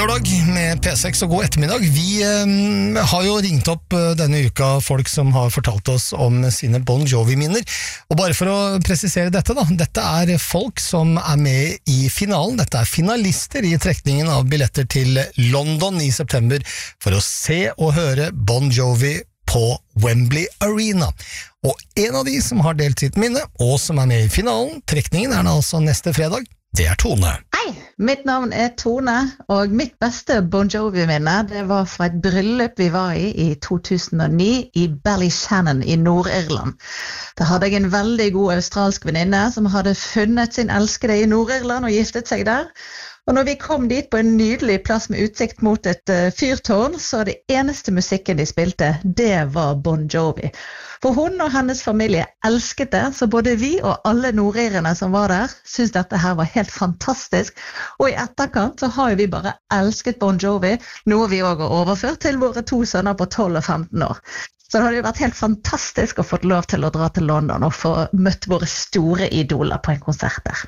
lørdag med P6 og god ettermiddag. Vi har jo ringt opp denne uka folk som har fortalt oss om sine Bon Jovi-minner. Og bare for å presisere dette da, dette folk som med i finalen. Dette finalister i trekningen av billetter til London i september for å se og høre Bon Jovi på Wembley Arena. Og en av de som har delt sitt minne, og som med i finalen, trekningen altså neste fredag, det Tone. Hei, mitt navn Tone, og mitt beste Bon Jovi-minne, det var fra et bryllup vi var i 2009 i Ballyshannon i Nord-Irland. Da hadde jeg en veldig god australsk venninne som hadde funnet sin elskede i Nord-Irland og giftet seg der. Og når vi kom dit på en nydelig plass med utsikt mot et fyrtårn, så det eneste musikken de spilte, det var Bon Jovi. For hun og hennes familie elsket det, så både vi og alle nordirerne som var der, syntes dette her var helt fantastisk. Og i etterkant så har vi bare elsket Bon Jovi, noe vi også har overført til våre 2 sønner på 12 og 15 år. Så det hadde jo vært helt fantastisk å få lov til å dra til London og få møtt våre store idoler på en konsert der.